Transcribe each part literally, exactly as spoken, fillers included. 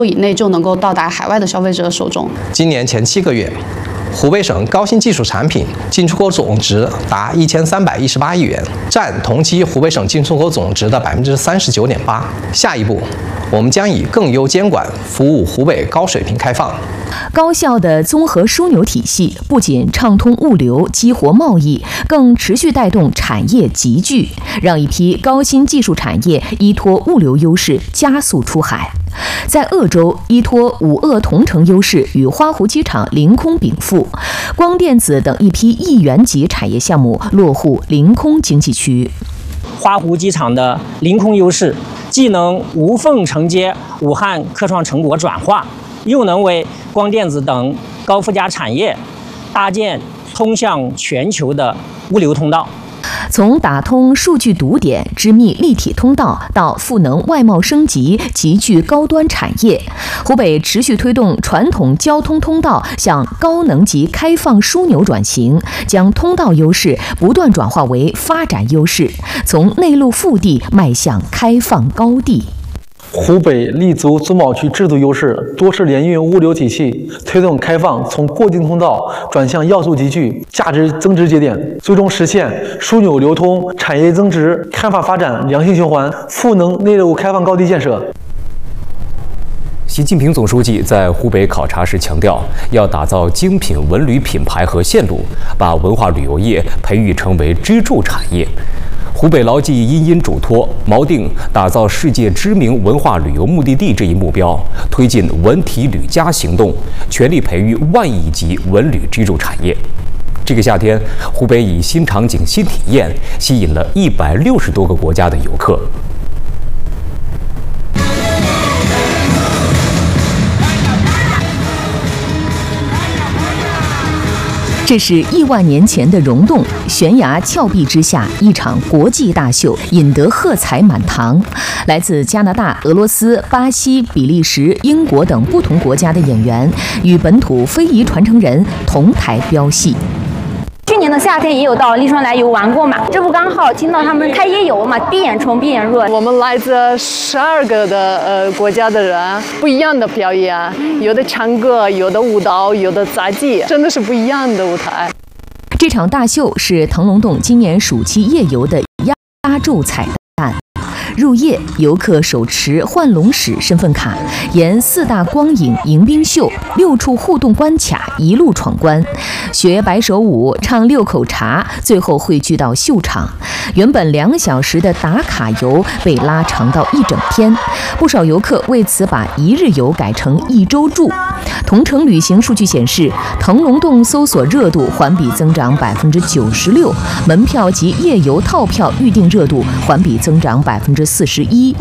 以内就能够到达海外的消费者手中。 今年前七个月，湖北省高新技术产品进出口总值达一千三百一十八亿元，占同期湖北省进出口总值的百分之三十九点八。下一步，我们将以更优监管服务湖北高水平开放。 高效的综合枢纽体系不仅畅通物流、激活贸易，更持续带动产业集聚，让一批高新技术产业依托物流优势加速出海。在鄂州，依托五鄂同城优势与花湖机场临空禀赋，光电子等一批亿元级产业项目落户临空经济区。 花湖机场的临空优势，既能无缝承接武汉科创成果转化，又能为光电子等高附加产业搭建通向全球的物流通道。 从打通数据堵点、织密立体通道到赋能外贸升级、集聚高端产业，湖北持续推动传统交通通道向高能级开放枢纽转型，将通道优势不断转化为发展优势，从内陆腹地迈向开放高地。 湖北立足自贸区制度优势，多式联运物流体系，推动开放从过境通道转向要素集聚、价值增值节点，最终实现枢纽流通、产业增值、开发发展良性循环，赋能内陆开放高地建设。 习近平总书记在湖北考察时强调，要打造精品文旅品牌和线路，把文化旅游业培育成为支柱产业。湖北牢记殷殷嘱托，锚定打造世界知名文化旅游目的地这一目标，推进文体旅家行动，全力培育万亿级文旅支柱产业。这个夏天，湖北以新场景、新体验吸引了一百六十多个国家的游客。 这是亿万年前的溶洞，悬崖峭壁之下，一场国际大秀，引得喝彩满堂。来自加拿大、俄罗斯、巴西、比利时、英国等不同国家的演员与本土非遗传承人同台飙戏。 去年的夏天也有到丽川来游玩过嘛，这不刚好听到他们开夜游嘛，闭眼虫闭眼入。 我们来自十二个的呃国家的人，不一样的表演，有的唱歌，有的舞蹈，有的杂技，真的是不一样的舞台。 这场大秀是腾龙洞今年暑期夜游的压轴彩蛋。入夜，游客手持幻龙使身份卡，沿四大光影迎宾秀、六处互动关卡一路闯关，学白手舞、唱六口茶，最后汇聚到秀场。原本两小时的打卡游被拉长到一整天，不少游客为此把一日游改成一周住。同程旅行数据显示，腾龙洞搜索热度环比增长百分之九十六，门票及夜游套票预订热度环比增长百分之四十一。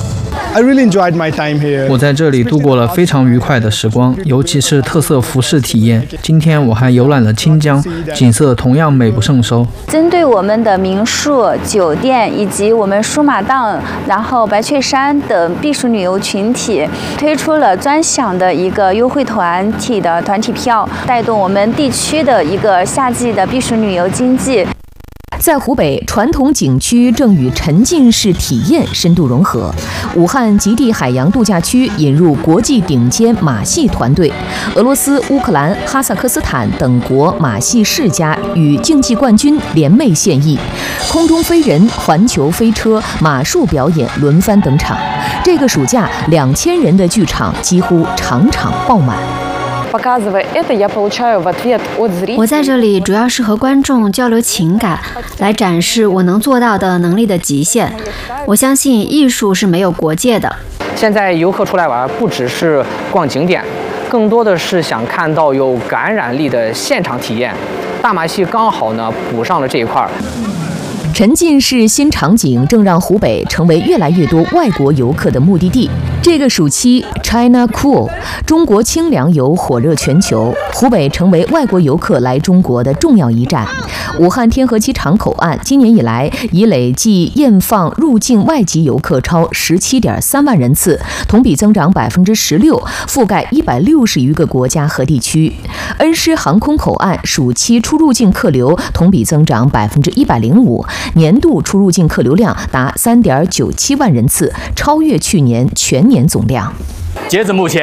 我在这里度过了非常愉快的时光，尤其是特色服饰体验。今天我还游览了清江，景色同样美不胜收。 针对我们的民宿、酒店以及我们舒马荡、然后白雀山等避暑旅游群体，推出了专享的一个优惠团体的团体票，带动我们地区的一个夏季的避暑旅游经济。 在湖北，传统景区正与沉浸式体验深度融合。武汉极地海洋度假区引入国际顶尖马戏团队，俄罗斯、乌克兰、哈萨克斯坦等国马戏世家与竞技冠军联袂献艺，空中飞人、环球飞车、马术表演轮番登场。这个暑假，两千人的剧场几乎场场爆满。 我在这里主要是和观众交流情感，来展示我能做到的能力的极限。我相信艺术是没有国界的。 现在游客出来玩，不只是逛景点，更多的是想看到有感染力的现场体验。大马戏刚好呢补上了这一块。 沉浸式新场景正让湖北成为越来越多外国游客的目的地。这个暑期 China Cool 中国清凉游火热全球，湖北成为外国游客来中国的重要一站。武汉天河机场口岸今年以来已累计验放入境外籍游客超十七点三万人次，同比增长百分之十六，覆盖一百六十余个国家和地区。恩施航空口岸暑期出入境客流同比增长百分之一百零五，年度出入境客流量达三点九七万人次，超越去年全年总量。 截至目前，